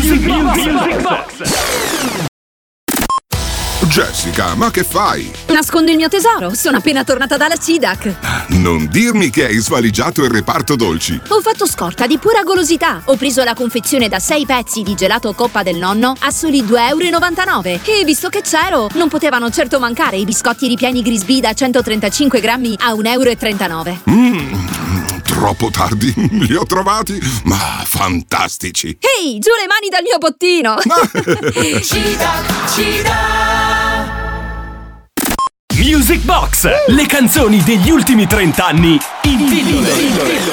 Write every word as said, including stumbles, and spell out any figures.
Music Box. Music Box. Jessica, ma che fai? Nascondo il mio tesoro, sono appena tornata dalla C I D A C. Non dirmi che hai svaligiato il reparto dolci. Ho fatto scorta di pura golosità. Ho preso la confezione da sei pezzi di gelato Coppa del Nonno a soli due e novantanove euro. E visto che c'ero, non potevano certo mancare i biscotti ripieni Grisbì da centotrentacinque grammi a un euro e trentanove. Mmm, troppo tardi. Li ho trovati, ma fantastici. Ehi, giù le mani dal mio bottino! C I D A C, C I D A. Music Box, le canzoni degli ultimi trent'anni in pillole.